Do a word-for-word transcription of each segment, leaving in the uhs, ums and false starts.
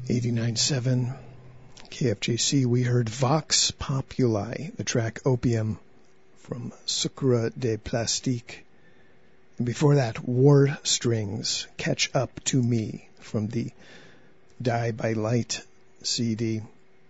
eighty-nine point seven K F J C, we heard Vox Populi, the track Opium from Sucre de Plastique. And before that, War Strings, Catch Up to Me from the Die by Light C D.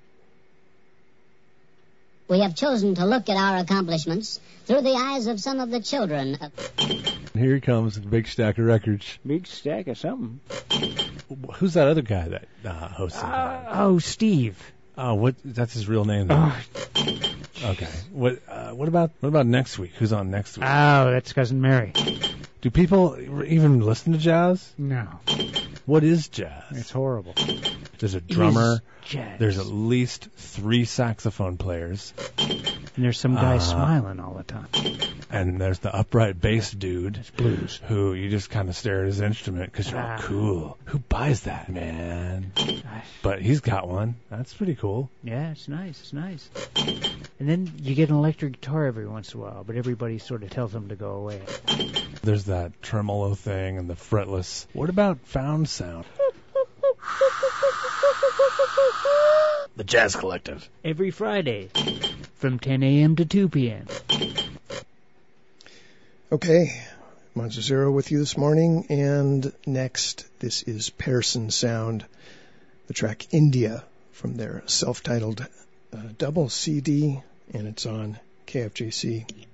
We have chosen to look at our accomplishments through the eyes of some of the children. Here he comes, big stack of records. Big stack of something. Who's that other guy that uh, hosts? Uh, oh, Steve. Oh, what? That's his real name. Though. Oh. Okay. What? Uh, what about what about next week? Who's on next week? Oh, that's Cousin Mary. Do people even listen to jazz? No. What is jazz? It's horrible. There's a drummer. Jazz. There's at least three saxophone players. And there's some guy uh, smiling all the time. And there's the upright bass dude. It's blues. Who you just kind of stare at his instrument because you're ah. cool. Who buys that, man? Gosh. But he's got one. That's pretty cool. Yeah, it's nice. It's nice. And then you get an electric guitar every once in a while, but everybody sort of tells him to go away. There's that tremolo thing and the fretless. What about found sound? The Jazz Collective. Every Friday from ten a.m. to two p.m. Okay, Monster Zero with you this morning, and next, this is Pearson Sound, the track India from their self-titled uh, double C D, and it's on K F J C.